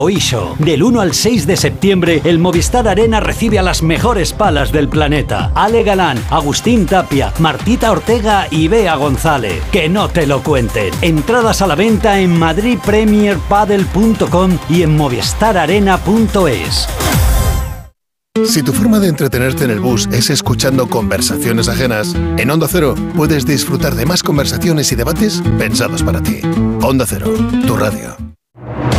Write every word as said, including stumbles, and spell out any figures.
Oisho. Del uno al seis de septiembre, el Movistar Arena recibe a las mejores palas del planeta. Ale Galán, Agustín Tapia, Martita Ortega y Bea González. Que no te lo cuenten. Entradas a la venta en madrid premier padel punto com y en movistar arena punto es. Si tu forma de entretenerte en el bus es escuchando conversaciones ajenas, en Onda Cero puedes disfrutar de más conversaciones y debates pensados para ti. Onda Cero, tu radio.